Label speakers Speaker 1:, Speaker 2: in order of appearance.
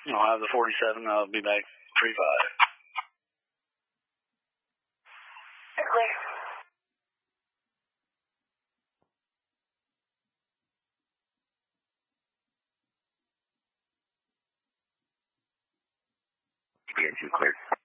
Speaker 1: I'll have the 47. I'll be back 3-5.
Speaker 2: Clear.
Speaker 3: BNC cleared.